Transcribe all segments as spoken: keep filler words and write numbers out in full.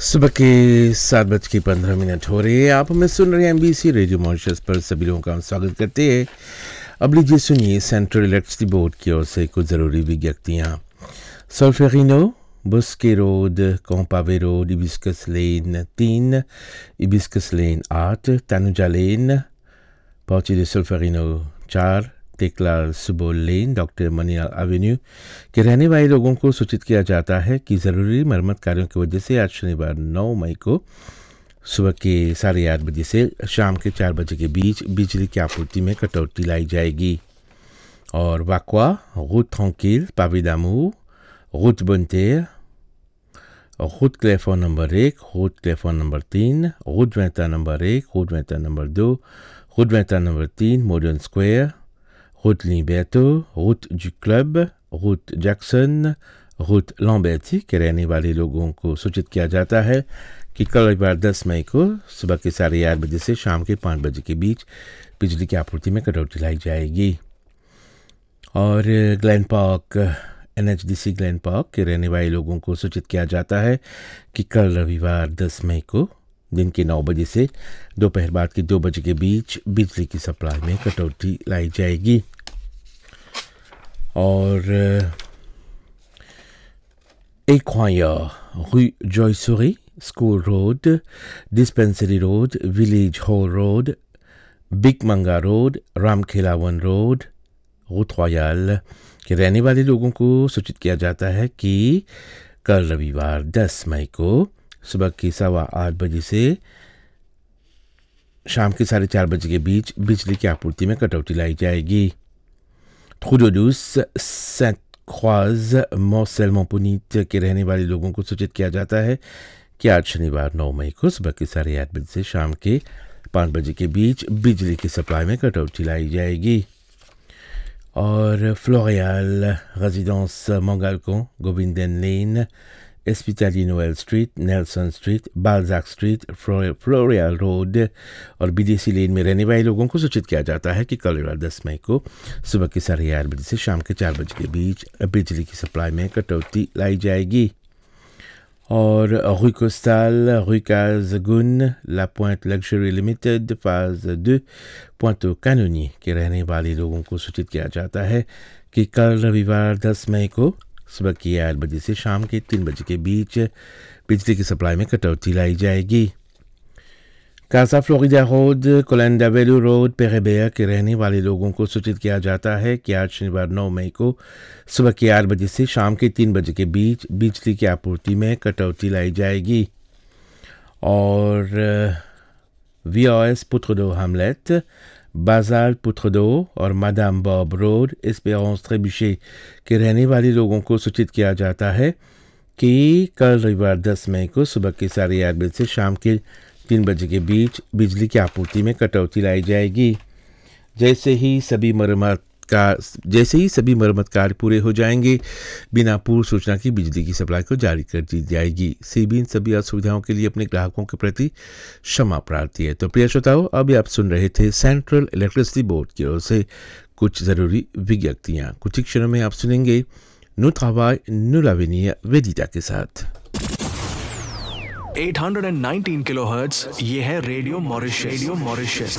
सुबह के सात बज के पंद्रह मिनट हो रहे हैं। आप हमें सुन रहे हैं एमबीसी रेडियो मॉरिशस पर। सभी लोगों का हम स्वागत करते हैं। अब लीजिए सुनिए सेंट्रल इलेक्ट्रिसिटी बोर्ड की ओर से कुछ ज़रूरी विज्ञप्तियाँ। सोल्फेरिनो, बुस्के रोड, कोंपावे रोड, इबिस्कस लेन तीन, इबिस्कस लेन आठ, तानुजा लेन, पहुँची de सोल्फेरिनो चार, टेकलाल सुबोल लेन, डॉक्टर मनियाल एवेन्यू के रहने वाले लोगों को सूचित किया जाता है कि ज़रूरी मरम्मत कार्यों की वजह से आज शनिवार नौ मई को सुबह के साढ़े आठ बजे से शाम के चार बजे के बीच बिजली की आपूर्ति में कटौती लाई जाएगी। और वाकवा, रूट ट्रंकिल, पावे d'amour, route bonneterre, route क्लेफोन number एक, रूट क्लेफोन नंबर तीन, रूट वेंता नंबर एक, रूट वेंता नंबर दो, रूट वेंता नंबर तीन, modern square, route Liberto, route du club, route Jackson, route Lamberti के रहने वाले लोगों को सूचित किया जाता है कि कल रविवार दस मई को सुबह के साढ़े आठ बजे से शाम के पाँच बजे के बीच बिजली की आपूर्ति में कटौती लाई जाएगी। और Glen park, NHDC Glen park के रहने वाले लोगों को सूचित किया जाता है कि कल रविवार दस मई को दिन के नौ बजे से दोपहर बाद के दो बजे के बीच बिजली की सप्लाई में कटौती लाई जाएगी। और एक्वाया, rue Joycerie, school road, dispensary road, village hall road, big मंगा रोड, रामखेला वन रोड, रूट रॉयल के रहने वाले लोगों को सूचित किया जाता है कि कल रविवार दस मई को सुबह की सवा आठ बजे से शाम के साढ़े चार बजे के बीच बिजली की आपूर्ति में कटौती लाई जाएगी। ट्रूडोडूस, सेंट ख्वाज, मॉर्सेल मोंपुनीत के रहने वाले लोगों को सूचित किया जाता है कि आज शनिवार नौ मई को सुबह के साढ़े आठ बजे से शाम के पाँच बजे के बीच बिजली की सप्लाई में कटौती लाई जाएगी। और फ्लोरियल रेजिडेंस मंगलको, गोविंदन लेन, एस्पिटाली Noel street, Nelson street, बाल्जाक street, फ्लोरियल road और बीडीसी लेन में रहने वाले लोगों को सूचित किया जाता है कि कल रविवार दस मई को सुबह के साढ़े आठ बजे से शाम के चार बजे के बीच बिजली की सप्लाई में कटौती लाई जाएगी। और रूई कोस्टल, रूई काजगुन, ला पॉइंट लग्जरी लिमिटेड, फाज दो, पॉइंटो कैनोनी के रहने वाले लोगों को सूचित किया जाता है कि कल रविवार दस मई को सुबह की आठ बजे से शाम के तीन बजे के बीच बिजली की सप्लाई में कटौती लाई जाएगी। कासा फ्लोरिडा रोड, कोलंडा वेलू रोड, पेरेबेया के रहने वाले लोगों को सूचित किया जाता है कि आज शनिवार नौ मई को सुबह के आठ बजे से शाम के तीन बजे के बीच बिजली की आपूर्ति में कटौती लाई जाएगी। और वीओएस पुत्रोडो हमलेट, बाजाल पुत्रोडो और मादाम बॉब रोड, एस्पेरेंस ट्रेबुचे के रहने वाले लोगों को सूचित किया जाता है कि कल रविवार दस मई को सुबह के साढ़े आठ बजे से शाम के तीन बजे के बीच बिजली की आपूर्ति में कटौती लाई जाएगी। जैसे ही सभी मरम्मत का जैसे ही सभी मरम्मत कार्य पूरे हो जाएंगे, बिना पूर्व सूचना की बिजली की सप्लाई को जारी कर दी जाएगी। सेबी इन सभी असुविधाओं के लिए अपने ग्राहकों के प्रति क्षमा प्रार्थी है। तो प्रिय श्रोताओं, अभी आप सुन रहे थे सेंट्रल इलेक्ट्रिसिटी बोर्ड की ओर से कुछ ज़रूरी विज्ञप्तियाँ। कुछ ही क्षणों में आप सुनेंगे नु travail, नु l'avenir वेदिता के साथ। आठ सौ उन्नीस किलोहर्ट्ज़, ये है रेडियो मॉरिशस। रेडियो मॉरिशस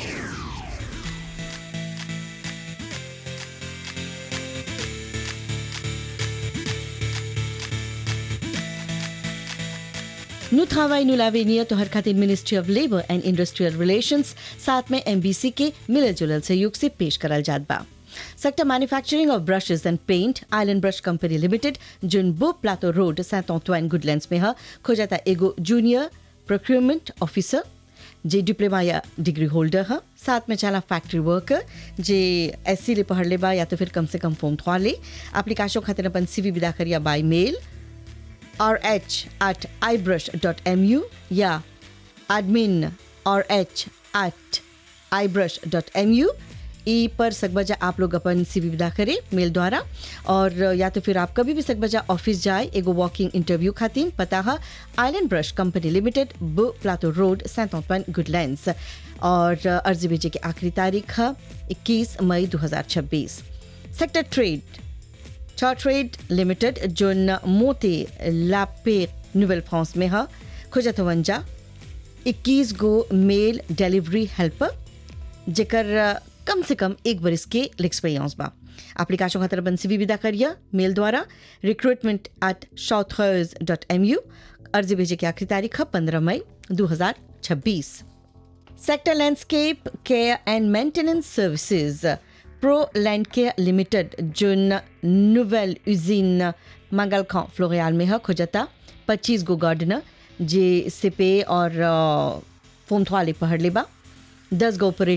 नु travail, नु l'avenir तो हर खातिर ministry of labour and industrial relations साथ में एमबीसी के मिलल जुलल सहयोग से पेश करल जात बा। Sector manufacturing of brushes and paint, island brush company limited, जुन बो प्लाटो रोड, सेंट ऑंटोइन गुडलैंड्स में है, खोजाता एगो जूनियर प्रोक्योरमेंट ऑफिसर जे डिप्लोमा या डिग्री होल्डर है, साथ में चला फैक्ट्री वर्कर जे एससी ले पढ़ ले बा या तो फिर कम से कम फॉर्म थ्वा ले। एप्लीकेशन खातिर अपन सीवी विदा करिया by mail R H at I brush dot M you या admin R H at I brush dot M you ई पर सकबजा आप लोग अपन सीवी विदा करें मेल द्वारा। और या तो फिर आप कभी भी सकबजा ऑफिस जाए एगो वॉकिंग इंटरव्यू खातिर। पता है आइलैंड ब्रश कंपनी लिमिटेड, बो प्लाटो रोड, सेंट ऑंटोइन गुडलैंड्स। और अर्जी भेजे की आखिरी तारीख है इक्कीस मई दो हज़ार छब्बीस। सेक्टर ट्रेड, चार ट्रेड लिमिटेड जो मोते लापे नोवेल फ्रांस में है, खोजत वंजा इक्कीस गो मेल डिलीवरी हेल्पर जेकर अ, कम से कम एक बरिस के एक्सपीरियंस बा। एप्लीकेशन खातर अपन सीवी विदा करिए मेल द्वारा recruitment at शॉथर्स dot M you. अर्जी भेजे की आखिरी तारीख है पंद्रह मई दो हज़ार छब्बीस। Sector landscape care and maintenance services pro land care limited जोन नोवेल यूजिन मंगलखां फ्लोरियाल में है खोजता पच्चीस गो गार्डनर जे सिपे और फोम थवाले पहड़ लेबा दस गो